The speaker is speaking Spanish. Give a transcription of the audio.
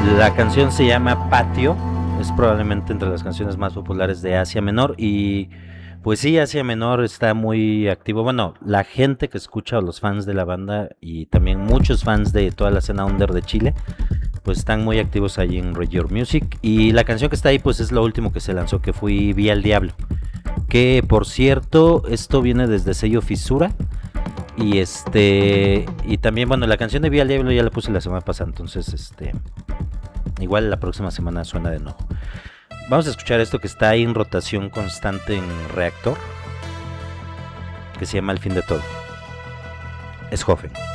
La canción se llama Patio, es probablemente entre las canciones más populares de Asia Menor y pues sí, Asia Menor está muy activo. Bueno, la gente que escucha o los fans de la banda y también muchos fans de toda la escena under de Chile, pues están muy activos ahí en Rate Your Music. Y la canción que está ahí pues es lo último que se lanzó, que fue Vía el Diablo. Que por cierto, esto viene desde sello Fisura. Y también, bueno, la canción de Vía el Diablo ya la puse la semana pasada, entonces igual la próxima semana suena de nuevo. Vamos a escuchar esto que está ahí en rotación constante en Reactor, que se llama El fin de todo. Es Joven.